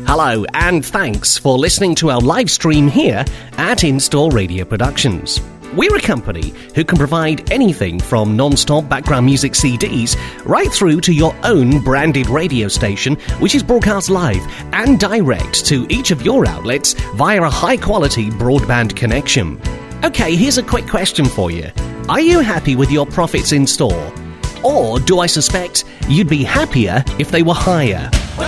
Hello, and thanks for listening to our live stream here at In-Store Radio Productions. We're a company who can provide anything from non-stop background music CDs right through to your own branded radio station, which is broadcast live and direct to each of your outlets via a high-quality broadband connection. Okay, here's a quick question for you. Are you happy with your profits in store? Or do I suspect you'd be happier if they were higher?